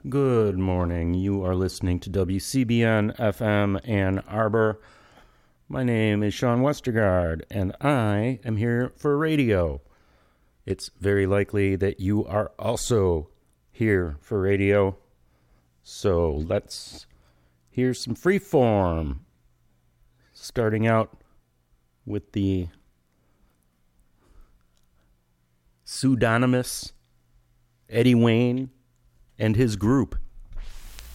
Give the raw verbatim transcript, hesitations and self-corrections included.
Good morning. You are listening to W C B N F M Ann Arbor. My name is Sean Westergaard, and I am here for radio. It's very likely that you are also here for radio. So let's hear some freeform. Starting out with the pseudonymous Eddie Wayne and his group,